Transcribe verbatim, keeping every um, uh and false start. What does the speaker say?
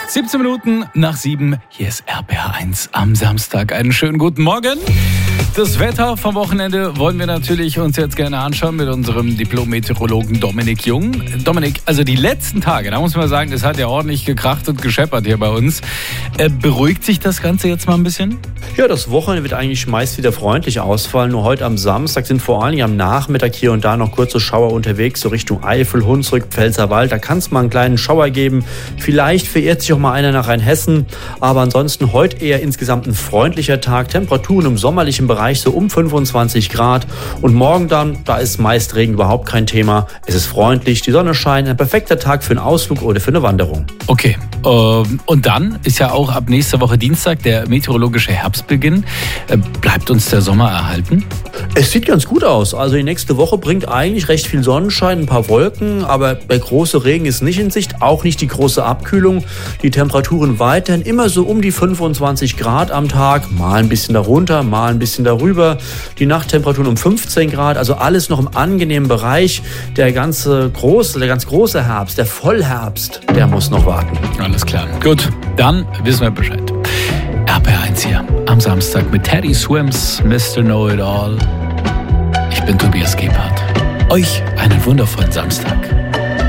siebzehn Minuten nach sieben, hier ist R P R eins am Samstag. Einen schönen guten Morgen. Das Wetter vom Wochenende wollen wir natürlich uns jetzt gerne anschauen mit unserem Diplom-Meteorologen Dominik Jung. Dominik, also die letzten Tage, da muss man sagen, es hat ja ordentlich gekracht und gescheppert hier bei uns. Äh, beruhigt sich das Ganze jetzt mal ein bisschen? Ja, das Wochenende wird eigentlich meist wieder freundlich ausfallen. Nur heute am Samstag sind vor allem am Nachmittag hier und da noch kurze Schauer unterwegs, so Richtung Eifel, Hunsrück, Pfälzerwald. Da kann es mal einen kleinen Schauer geben. Vielleicht verirrt sich auch mal einer nach Rheinhessen. Aber ansonsten heute eher insgesamt ein freundlicher Tag. Temperaturen im sommerlichen Bereich so um fünfundzwanzig Grad. Und morgen dann, da ist meist Regen überhaupt kein Thema. Es ist freundlich, die Sonne scheint. Ein perfekter Tag für einen Ausflug oder für eine Wanderung. Okay, ähm, und dann ist ja auch ab nächster Woche Dienstag der meteorologische Herbstbeginn. Äh, bleibt uns der Sommer erhalten? Es sieht ganz gut aus. Also die nächste Woche bringt eigentlich recht viel Sonnenschein, ein paar Wolken, aber der große Regen ist nicht in Sicht, auch nicht die große Abkühlung. Die Temperaturen weiterhin immer so um die fünfundzwanzig Grad am Tag, mal ein bisschen darunter, mal ein bisschen darüber. Die Nachttemperaturen um fünfzehn Grad, also alles noch im angenehmen Bereich. Der ganze große, der ganz große Herbst, der Vollherbst, der muss noch warten. Alles klar. Gut, dann wissen wir Bescheid. R P R eins hier am Samstag mit Teddy Swims, Mister Know-It-All. Ich bin Tobias Gebhardt. Euch einen wundervollen Samstag.